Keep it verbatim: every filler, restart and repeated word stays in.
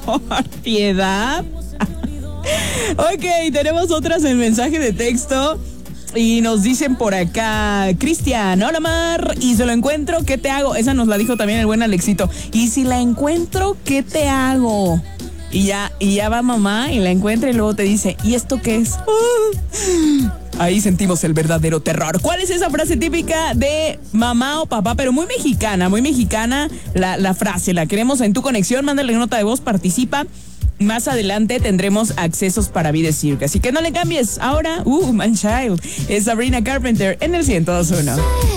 Por piedad. Ok, tenemos otras en mensaje de texto. Y nos dicen por acá, Cristian, hola Mar, y si lo encuentro, ¿qué te hago? Esa nos la dijo también el buen Alexito. Y si la encuentro, ¿qué te hago? Y ya, y ya va mamá y la encuentra y luego te dice, ¿y esto qué es? Uh, ahí sentimos el verdadero terror. ¿Cuál es esa frase típica de mamá o papá? Pero muy mexicana, muy mexicana la, la frase. La queremos en tu conexión, mándale nota de voz, participa. Más adelante tendremos accesos para Vida Circa. Así que no le cambies. Ahora, uh, Man Child, es Sabrina Carpenter en el ciento dos punto uno.